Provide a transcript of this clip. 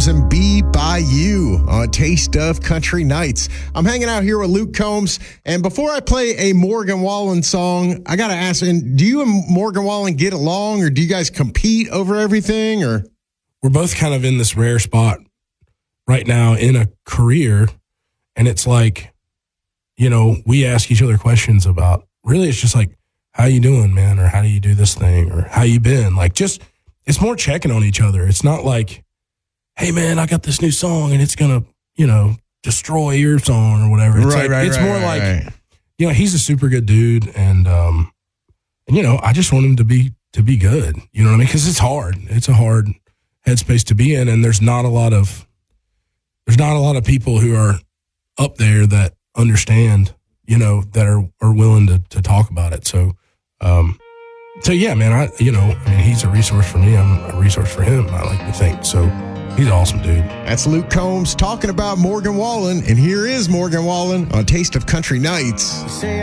Combs and Be By You on Taste of Country Nights. I'm hanging out here with Luke Combs, and before I play a Morgan Wallen song, I got to ask, and do you and Morgan Wallen get along, or do you guys compete over everything? Or we're both kind of in this rare spot right now in a career, and it's like, you know, we ask each other questions about, really, it's just like, how you doing, man? Or how do you do this thing? Or how you been? Like, just, it's more checking on each other. It's not like, hey, man, I got this new song and it's going to, you know, destroy your song or whatever. It's it's more like, you know, he's a super good dude. And you know, I just want him to be good. You know what I mean? Because it's hard. It's a hard headspace to be in. And there's not a lot of people who are up there that understand, you know, that are willing to talk about it. So yeah, man, he's a resource for me. I'm a resource for him, I like to think. So he's an awesome dude. That's Luke Combs talking about Morgan Wallen, and here is Morgan Wallen on Taste of Country Nights.